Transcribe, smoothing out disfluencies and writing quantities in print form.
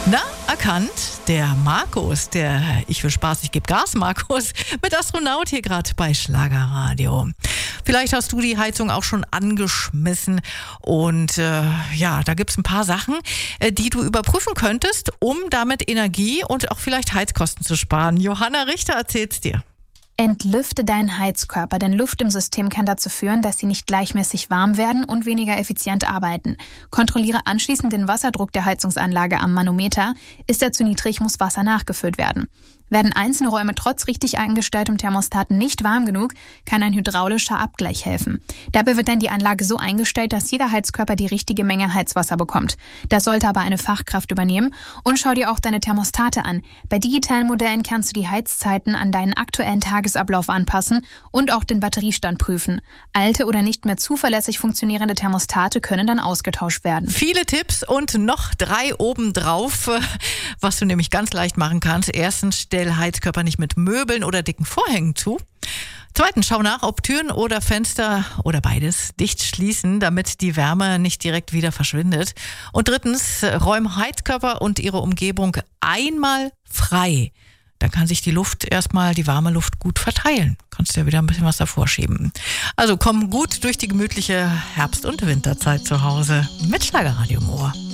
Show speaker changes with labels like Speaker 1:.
Speaker 1: Na, erkannt, der Markus, der Ich will Spaß, ich gebe Gas Markus, mit Astronaut hier gerade bei Schlagerradio. Vielleicht hast du die Heizung auch schon angeschmissen und da gibt's ein paar Sachen, die du überprüfen könntest, um damit Energie und auch vielleicht Heizkosten zu sparen. Johanna Richter erzählt's dir.
Speaker 2: Entlüfte deinen Heizkörper, denn Luft im System kann dazu führen, dass sie nicht gleichmäßig warm werden und weniger effizient arbeiten. Kontrolliere anschließend den Wasserdruck der Heizungsanlage am Manometer. Ist er zu niedrig, muss Wasser nachgefüllt werden. Werden einzelne Räume trotz richtig eingestelltem Thermostat nicht warm genug, kann ein hydraulischer Abgleich helfen. Dabei wird dann die Anlage so eingestellt, dass jeder Heizkörper die richtige Menge Heizwasser bekommt. Das sollte aber eine Fachkraft übernehmen. Und schau dir auch deine Thermostate an. Bei digitalen Modellen kannst du die Heizzeiten an deinen aktuellen Tagesablauf anpassen und auch den Batteriestand prüfen. Alte oder nicht mehr zuverlässig funktionierende Thermostate können dann ausgetauscht werden.
Speaker 1: Viele Tipps und noch 3 obendrauf, was du nämlich ganz leicht machen kannst. Erstens, stell Heizkörper nicht mit Möbeln oder dicken Vorhängen zu. Zweitens, schau nach, ob Türen oder Fenster oder beides dicht schließen, damit die Wärme nicht direkt wieder verschwindet. Und drittens, räum Heizkörper und ihre Umgebung einmal frei. Dann kann sich die warme Luft gut verteilen. Kannst du ja wieder ein bisschen was davor schieben. Also komm gut durch die gemütliche Herbst- und Winterzeit zu Hause mit Schlagerradio im Ohr.